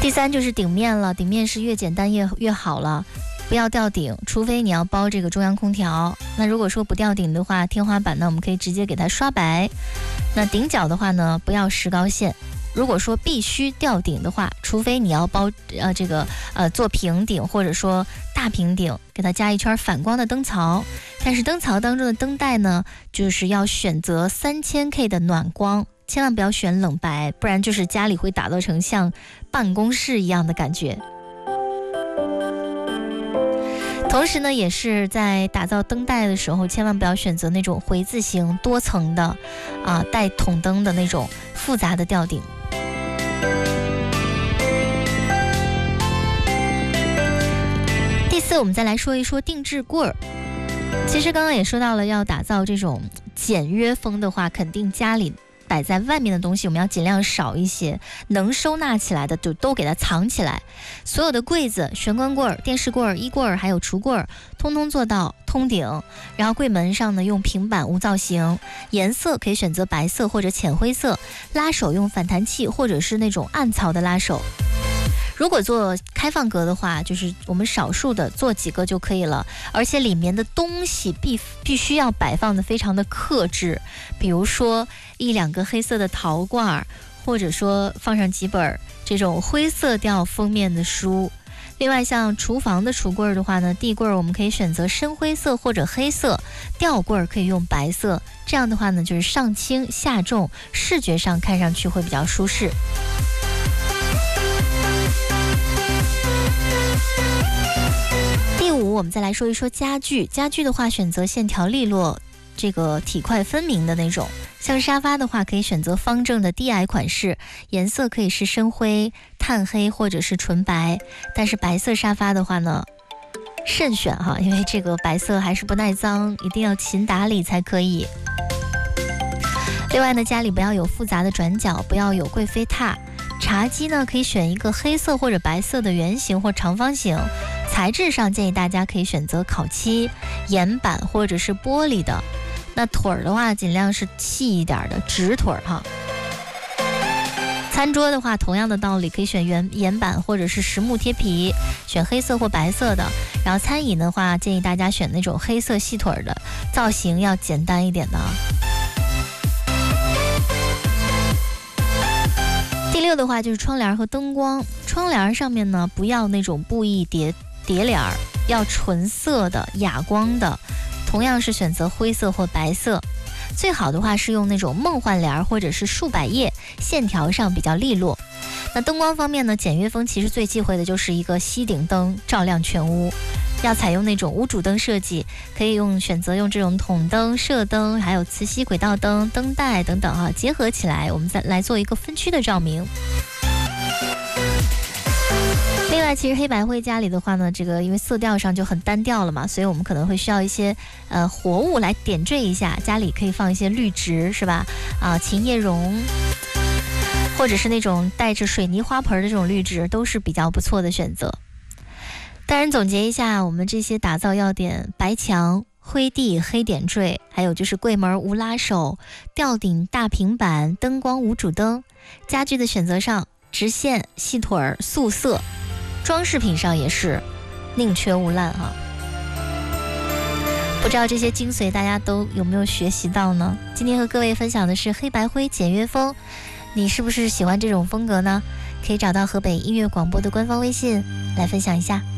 第三就是顶面了，顶面是越简单越好了，不要吊顶，除非你要包这个中央空调。那如果说不吊顶的话，天花板呢我们可以直接给它刷白。那顶角的话呢，不要石膏线。如果说必须吊顶的话，除非你要包做平顶，或者说大平顶，给它加一圈反光的灯槽。但是灯槽当中的灯带呢，就是要选择3000K 的暖光，千万不要选冷白，不然就是家里会打造成像办公室一样的感觉。同时呢，也是在打造灯带的时候，千万不要选择那种回字形多层的带筒灯的那种复杂的吊顶。第四，我们再来说一说定制柜儿。其实刚刚也说到了，要打造这种简约风的话，肯定家里摆在外面的东西我们要尽量少一些，能收纳起来的就都给它藏起来。所有的柜子、玄关柜、电视柜、衣柜还有橱柜，通通做到通顶。然后柜门上呢，用平板无造型，颜色可以选择白色或者浅灰色，拉手用反弹器或者是那种暗槽的拉手。如果做开放格的话，就是我们少数的做几个就可以了，而且里面的东西必须要摆放的非常的克制，比如说1-2个黑色的陶罐，或者说放上几本这种灰色调封面的书。另外像厨房的橱柜的话呢，地柜我们可以选择深灰色或者黑色，吊柜可以用白色，这样的话呢就是上轻下重，视觉上看上去会比较舒适。第五，我们再来说一说家具。家具的话，选择线条利落，这个体块分明的那种。像沙发的话，可以选择方正的低矮款式，颜色可以是深灰、炭黑或者是纯白。但是白色沙发的话呢，慎选哈，因为这个白色还是不耐脏，一定要勤打理才可以。另外呢，家里不要有复杂的转角，不要有贵妃榻。茶几呢，可以选一个黑色或者白色的圆形或长方形。材质上建议大家可以选择烤漆、岩板或者是玻璃的。那腿儿的话，尽量是细一点的直腿儿哈。餐桌的话，同样的道理，可以选岩板或者是实木贴皮，选黑色或白色的。然后餐椅的话，建议大家选那种黑色细腿的，造型要简单一点的。第六的话就是窗帘和灯光。窗帘上面呢，不要那种布艺叠帘，要纯色的哑光的，同样是选择灰色或白色。最好的话是用那种梦幻帘或者是树百叶，线条上比较利落。那灯光方面呢，简约风其实最忌讳的就是一个吸顶灯照亮全屋，要采用那种无主灯设计，可以选择用这种筒灯、射灯还有磁吸轨道灯、灯带等等结合起来，我们再来做一个分区的照明。另外其实黑白灰家里的话呢，这个因为色调上就很单调了嘛，所以我们可能会需要一些活物来点缀一下，家里可以放一些绿植是吧，琴叶榕，或者是那种带着水泥花盆的这种绿植，都是比较不错的选择。当然总结一下，我们这些打造要点：白墙、灰地、黑点缀，还有就是柜门无拉手，吊顶大平板，灯光无主灯。家具的选择上，直线、细腿、素色。装饰品上也是宁缺毋滥哈。不知道这些精髓大家都有没有学习到呢？今天和各位分享的是黑白灰简约风，你是不是喜欢这种风格呢？可以找到河北音乐广播的官方微信来分享一下。